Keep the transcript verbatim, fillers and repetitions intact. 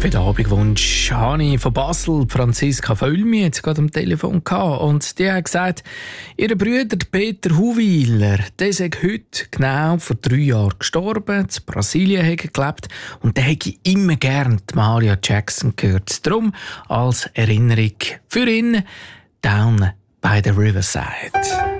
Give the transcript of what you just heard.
Für den Abendwunsch habe ich von Basel Franziska Völmi jetzt gerade am Telefon gehabt. Und die hat gesagt, ihr Bruder Peter Huwiler, der sei heute genau vor drei Jahren gestorben, in Brasilien hat er gelebt und der hätte immer gern die Mahalia Jackson gehört. Darum als Erinnerung für ihn «Down by the Riverside».